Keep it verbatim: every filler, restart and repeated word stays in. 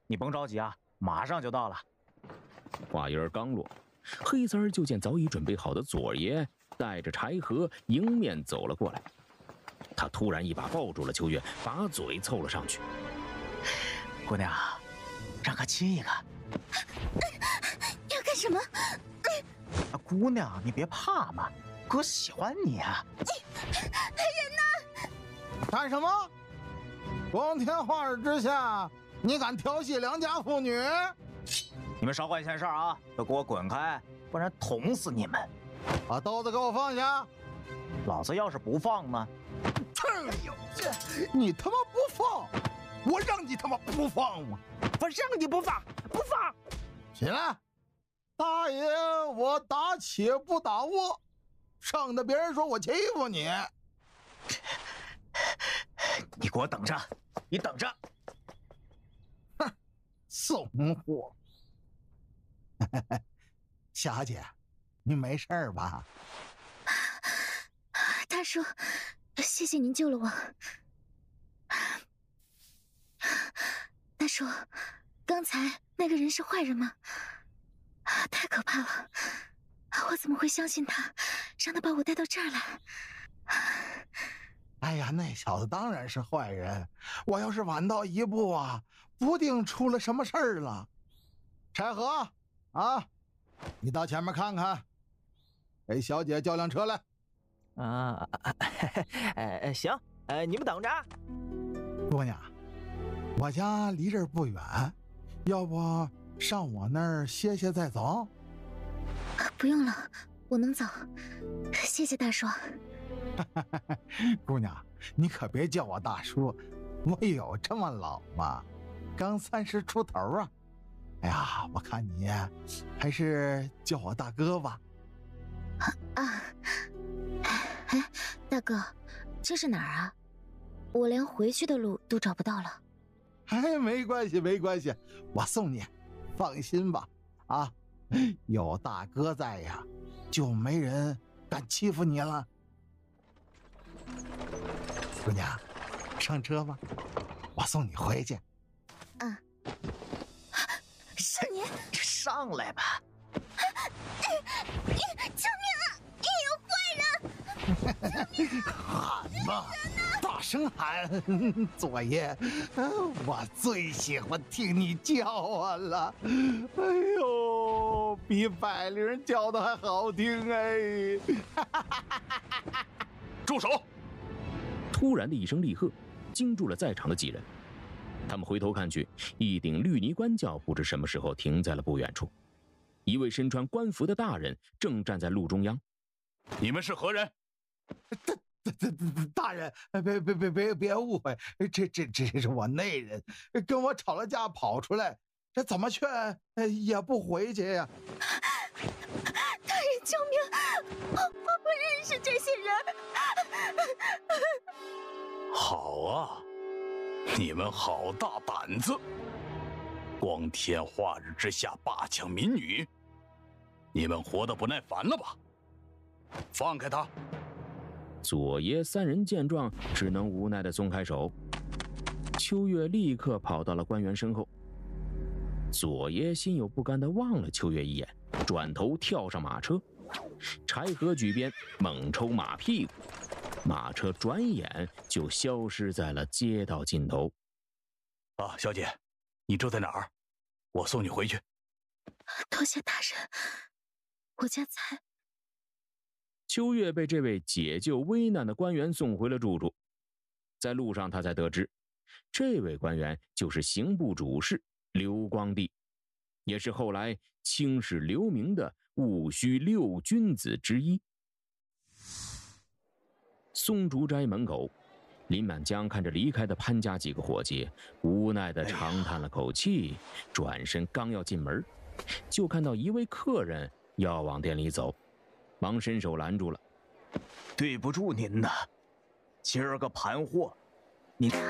你甭着急啊，马上就到了。 话音刚落，黑三儿就见早已准备好的左爷带着柴禾迎面走了过来。他突然一把抱住了秋月，把嘴凑了上去。 姑娘，让哥亲一个。 要干什么？ 啊，姑娘，你别怕嘛，哥喜欢你啊。 人呢？ 干什么？光天化日之下，你敢调戏良家妇女？ 你们少管闲事啊，都给我滚开，不然捅死你们！ 把刀子给我放下！ 老子要是不放呢？ 哎呦，这你他妈不放，我让你他妈不放吗？ 我让你不放，不放！ 起来，大爷，我打且不打我，省得别人说我欺负你。 你给我等着，你等着！ 哼，怂货！小姐，你没事吧？ 大叔，谢谢您救了我。大叔，刚才那个人是坏人吗？太可怕了！我怎么会相信他，让他把我带到这儿来？ 哎呀，那小子当然是坏人，我要是晚到一步啊，不定出了什么事儿了。柴禾啊，你到前面看看，给小姐叫辆车来。 啊，呃，行，呃，你们等着。 姑娘，我家离这儿不远，要不上我那儿歇歇再走？ 不用了，我能走，谢谢大叔。 姑娘，你可别叫我大叔，我有这么老吗？刚三十出头啊！哎呀，我看你还是叫我大哥吧。 啊，哎，大哥，这是哪儿啊？我连回去的路都找不到了。 哎，没关系，没关系，我送你，放心吧。啊，有大哥在呀，就没人敢欺负你了。姑娘，上车吧，我送你回去。 嗯。是你？ 上来吧！ 救命啊！有坏人！ 喊吧，大声喊！左爷，我最喜欢听你叫唤了。哎呦，比百灵人叫的还好听哎！ 住手！突然的一声厉喝，惊住了在场的几人。他们回头看去，一顶绿泥官轿不知什么时候停在了不远处。一位身穿官服的大人正站在路中央。 你们是何人？ 大大大人，别别别别别误会，这这这是我内人，跟我吵了架跑出来，这怎么劝也不回去呀、 啊！大人救命！我我不认识这些人。 好啊，你们好大胆子！光天化日之下霸抢民女，你们活得不耐烦了吧？放开他！ 左爷三人见状，只能无奈地松开手。秋月立刻跑到了官员身后。左爷心有不甘地望了秋月一眼，转头跳上马车。柴禾举鞭猛抽马屁股，马车转眼就消失在了街道尽头。 啊，小姐，你住在哪儿？我送你回去。 多谢大人，我家在…… 秋月被这位解救危难的官员送回了住处。在路上，他才得知，这位官员就是刑部主事刘光第，也是后来青史留名的戊戌六君子之一。松竹斋门口，林满江看着离开的潘家几个伙计，无奈地长叹了口气，转身刚要进门，就看到一位客人要往店里走，忙伸手拦住了。 对不住您呐，今儿个盘货，您